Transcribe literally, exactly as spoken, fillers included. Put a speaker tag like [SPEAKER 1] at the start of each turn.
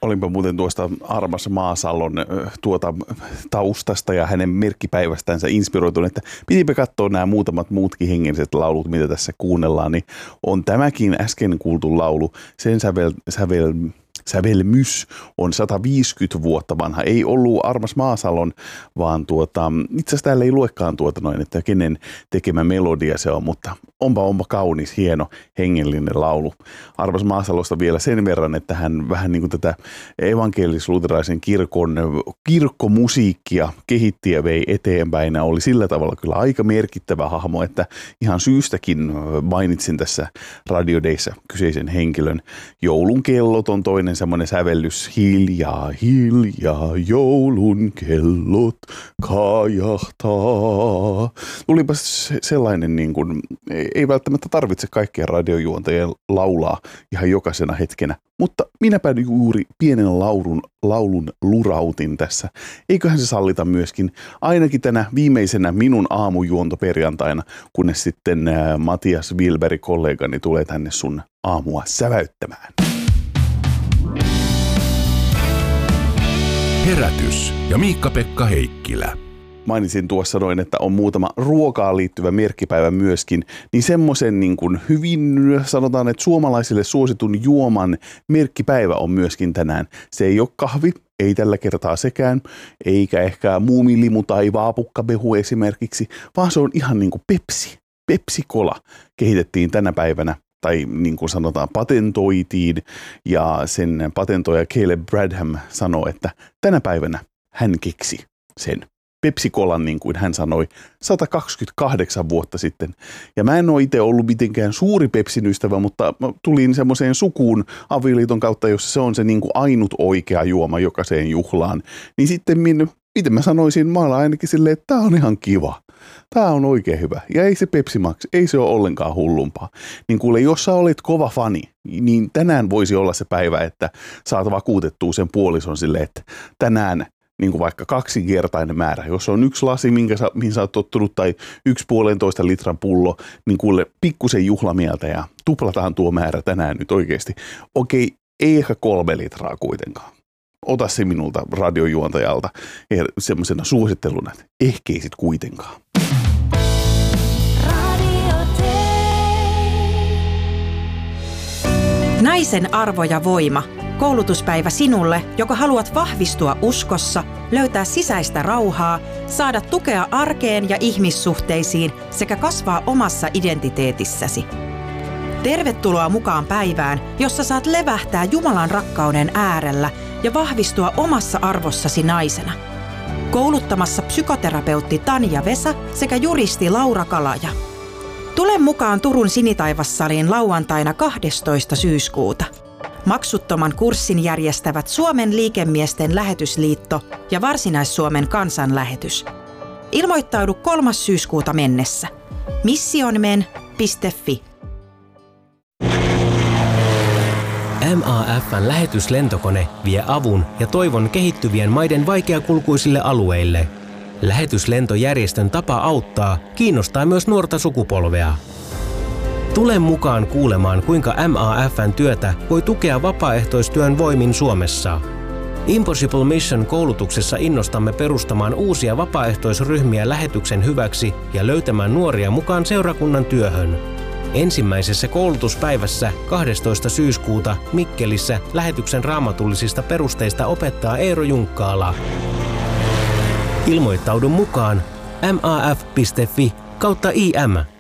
[SPEAKER 1] Olinpa muuten tuosta Armas Maasalon tuota taustasta ja hänen merkkipäivästänsä inspiroitunut, että pitipä katsoa nämä muutamat muutkin hengelliset laulut, mitä tässä kuunnellaan, niin on tämäkin äsken kuultu laulu, sen sävel, sävel sävelmys on sata viisikymmentä vuotta vanha. Ei ollut Armas Maasalon, vaan tuota, itse asiassa täällä ei luekaan tuota noin, että kenen tekemä melodia se on, mutta onpa onpa kaunis, hieno, hengellinen laulu. Armas Maasalosta vielä sen verran, että hän vähän niin kuin tätä evankelis-luterilaisen kirkon kirkkomusiikkia kehitti ja vei eteenpäin. Oli sillä tavalla kyllä aika merkittävä hahmo, että ihan syystäkin mainitsin tässä Radio Dayssä kyseisen henkilön. Joulun kellot on toinen semmoinen sävellys, hiljaa, hiljaa, joulun kellot kajahtaa. Tulipa sellainen, niin kuin, ei välttämättä tarvitse kaikkien radiojuontajien laulaa ihan jokaisena hetkenä, mutta minäpä juuri pienen laulun, laulun lurautin tässä. Eiköhän se sallita myöskin ainakin tänä viimeisenä minun aamujuontoperjantaina, kunnes sitten Matias Wilberi kollegani tulee tänne sun aamua säväyttämään.
[SPEAKER 2] Herätys ja Miikka-Pekka Heikkilä.
[SPEAKER 1] Mainitsin tuossa noin, että on muutama ruokaan liittyvä merkkipäivä myöskin, niin semmoisen niin kuin hyvin sanotaan, että suomalaisille suositun juoman merkkipäivä on myöskin tänään. Se ei ole kahvi, ei tällä kertaa sekään, eikä ehkä muumilimu tai vaapukkabehu esimerkiksi, vaan se on ihan niin kuin Pepsi. Pepsi-Cola kehitettiin tänä päivänä. Tai niin kuin sanotaan, patentoitiin, ja sen patentoija Caleb Bradham sanoi, että tänä päivänä hän keksi sen Pepsi-Colan, niin kuin hän sanoi, sata kaksikymmentäkahdeksan vuotta sitten. Ja mä en ole itse ollut mitenkään suuri Pepsin ystävä, mutta tulin semmoiseen sukuun avioliiton kautta, jossa se on se niin kuin ainut oikea juoma jokaiseen juhlaan. Niin sitten min, miten mä sanoisin, mä olen ainakin silleen, että tää on ihan kiva. Tää on oikein hyvä. Ja ei se Pepsi Max, ei se ole ollenkaan hullumpaa. Niin kuule, jos sä olet kova fani, niin tänään voisi olla se päivä, että saat vakuutettua sen puolison silleen, että tänään niin kuin vaikka kaksinkertainen määrä. Jos on yksi lasi, minkä sä, mihin sä oot tottunut, tai yksi puolentoista litran pullo, niin kuule pikkusen juhlamieltä ja tuplataan tuo määrä tänään nyt oikeasti. Okei, ei ehkä kolme litraa kuitenkaan. Ota se minulta radiojuontajalta semmoisena suositteluna, että ehkä ei sit kuitenkaan.
[SPEAKER 3] Naisen arvo ja voima. Koulutuspäivä sinulle, joka haluat vahvistua uskossa, löytää sisäistä rauhaa, saada tukea arkeen ja ihmissuhteisiin sekä kasvaa omassa identiteetissäsi. Tervetuloa mukaan päivään, jossa saat levähtää Jumalan rakkauden äärellä ja vahvistua omassa arvossasi naisena. Kouluttamassa psykoterapeutti Tanja Vesa sekä juristi Laura Kalaja. Tule mukaan Turun Sinitaivassaliin lauantaina kahdestoista syyskuuta. Maksuttoman kurssin järjestävät Suomen liikemiesten lähetysliitto ja Varsinais-Suomen kansanlähetys. Ilmoittaudu kolmas syyskuuta mennessä. missionmen piste fi.
[SPEAKER 4] M A F:n lähetyslentokone vie avun ja toivon kehittyvien maiden vaikeakulkuisille alueille. Lähetyslentojärjestön tapa auttaa kiinnostaa myös nuorta sukupolvea. Tule mukaan kuulemaan, kuinka M A F:n työtä voi tukea vapaaehtoistyön voimin Suomessa. Impossible Mission-koulutuksessa innostamme perustamaan uusia vapaaehtoisryhmiä lähetyksen hyväksi ja löytämään nuoria mukaan seurakunnan työhön. Ensimmäisessä koulutuspäivässä kahdestoista syyskuuta Mikkelissä lähetyksen raamatullisista perusteista opettaa Eero Junkkaala. Ilmoittaudu mukaan maf piste fi kautta im.